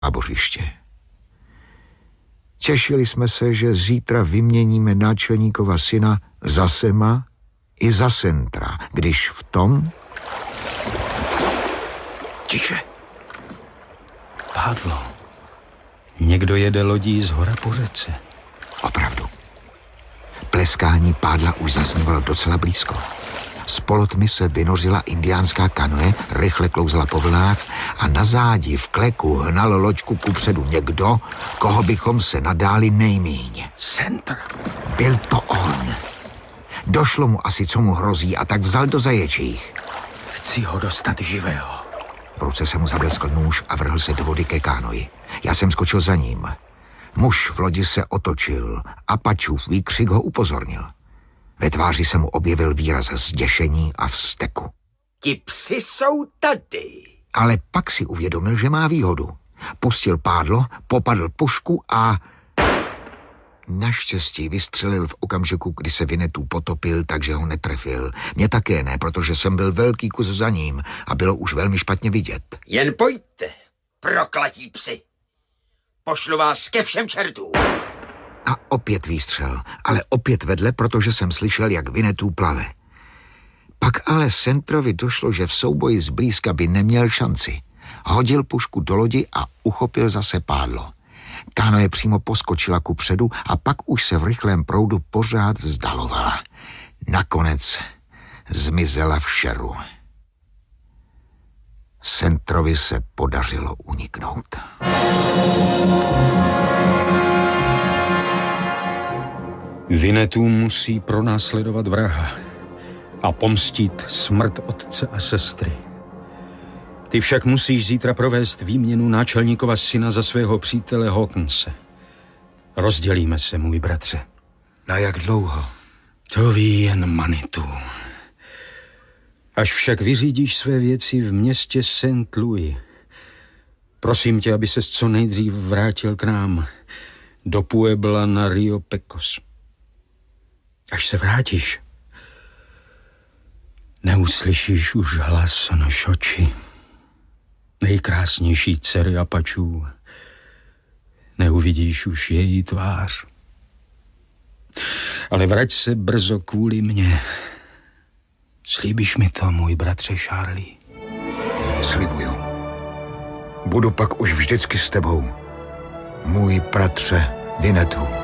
tábořiště. Těšili jsme se, že zítra vyměníme náčelníkova syna za Sema i za Sentra, když v tom... Tiše. Pádlo. Někdo jede lodí z hora po řece. Opravdu. Pleskání pádla už zaznívalo docela blízko. Z polotmy se vynořila indiánská kanoe, rychle klouzla po vlnách a na zádi v kleku hnal loďku kupředu někdo, koho bychom se nadáli nejmíň. Sentr. Byl to on. Došlo mu asi, co mu hrozí, a tak vzal do zaječích. Chci ho dostat živého. V ruce se mu zableskl nůž a vrhl se do vody ke kánoji. Já jsem skočil za ním. Muž v lodi se otočil. Apačův výkřik ho upozornil. Ve tváři se mu objevil výraz zděšení a vzteku. Ti psi jsou tady. Ale pak si uvědomil, že má výhodu. Pustil pádlo, popadl pušku a... Naštěstí vystřelil v okamžiku, kdy se Winnetou potopil, takže ho netrefil. Mě také ne, protože jsem byl velký kus za ním a bylo už velmi špatně vidět. Jen pojďte, proklatí psi. Pošlu vás ke všem čertům. A opět výstřel, ale opět vedle, protože jsem slyšel, jak Winnetou plave. Pak ale Sentrovi došlo, že v souboji zblízka by neměl šanci. Hodil pušku do lodi a uchopil zase pádlo. Kánoe přímo poskočila kupředu a pak už se v rychlém proudu pořád vzdalovala. Nakonec zmizela v šeru. Sentrovi se podařilo uniknout. Winnetou musí pronásledovat vraha a pomstit smrt otce a sestry. Ty však musíš zítra provést výměnu náčelníkova syna za svého přítele Hawkinse. Rozdělíme se, můj bratře. Na jak dlouho? To ví jen Manitou. Až však vyřídíš své věci v městě St. Louis. Prosím tě, aby ses co nejdřív vrátil k nám, do Puebla na Rio Pecos. Až se vrátíš, neuslyšíš už hlas Noshoči, nejkrásnější dcery Apačů. Neuvidíš už její tvář. Ale vrať se brzo kvůli mně. Slíbíš mi to, můj bratře Charlie? Slibuju. Budu pak už vždycky s tebou, můj bratře Winnetou.